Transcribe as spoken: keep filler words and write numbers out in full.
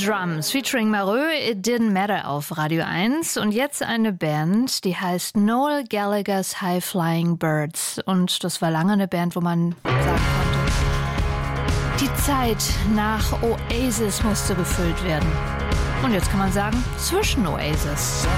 Drums featuring Mareux, It Didn't Matter auf Radio eins. Und jetzt eine Band, die heißt Noel Gallagher's High Flying Birds. Und das war lange eine Band, wo man sagen konnte, die Zeit nach Oasis musste gefüllt werden. Und jetzt kann man sagen, zwischen Oasis.